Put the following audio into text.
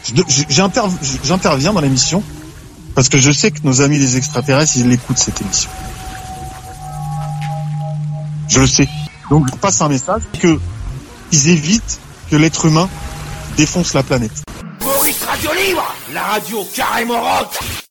J'interviens dans l'émission parce que je sais que nos amis les extraterrestres, ils l'écoutent cette émission. Je le sais. Donc je passe un message que ils évitent que l'être humain défonce la planète. Maurice Radio Libre, la radio carrément rock.